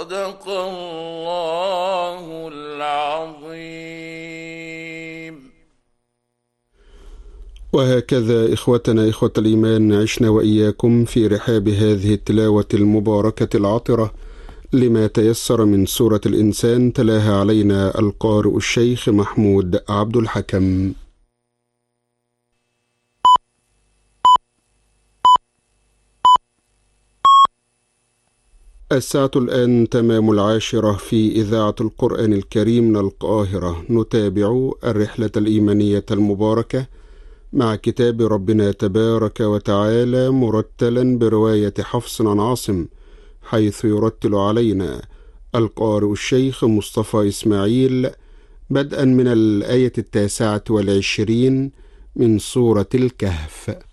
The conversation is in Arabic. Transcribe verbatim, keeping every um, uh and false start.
صدق الله العظيم. وهكذا إخوتنا إخوة الإيمان عشنا وإياكم في رحاب هذه التلاوة المباركة العطرة لما تيسر من سورة الإنسان، تلاها علينا القارئ الشيخ محمود عبد الحكم. الساعة الآن تمام العاشرة في إذاعة القرآن الكريم من القاهرة. نتابع الرحلة الإيمانية المباركة مع كتاب ربنا تبارك وتعالى مرتلا برواية حفص عن عاصم، حيث يرتل علينا القارئ الشيخ مصطفى إسماعيل بدءا من الآية التاسعة والعشرين من سورة الكهف.